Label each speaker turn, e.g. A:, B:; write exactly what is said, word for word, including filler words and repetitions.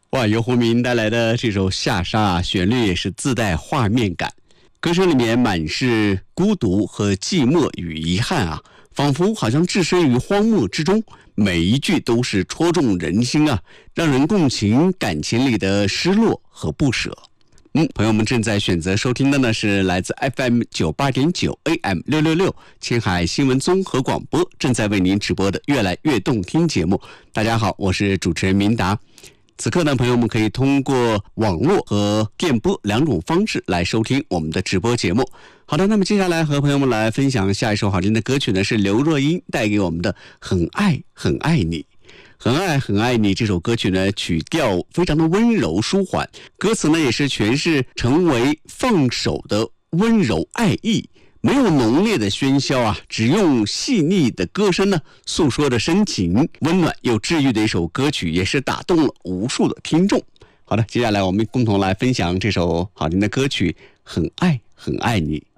A: 哇，由胡明带来的这首《下沙》啊，旋律也是自带画面感，歌声里面满是孤独和寂寞与遗憾啊，仿佛好像置身于荒漠之中，每一句都是戳中人心啊，让人共情感情里的失落和不舍。嗯，朋友们正在选择收听的呢是来自 F M 九八点九 A M 六六六青海新闻综合广播正在为您直播的越来越动听节目。大家好，我是主持人明达。此刻呢，朋友们可以通过网络和电波两种方式来收听我们的直播节目。好的，那么接下来和朋友们来分享下一首好听的歌曲呢，是刘若英带给我们的《很爱很爱你》。很爱很爱你这首歌曲呢，曲调非常的温柔舒缓，歌词呢也是诠释成为放手的温柔爱意，没有浓烈的喧嚣啊，只用细腻的歌声呢诉说着深情，温暖又治愈的一首歌曲，也是打动了无数的听众。好的，接下来我们共同来分享这首好听的歌曲《很爱很爱你》。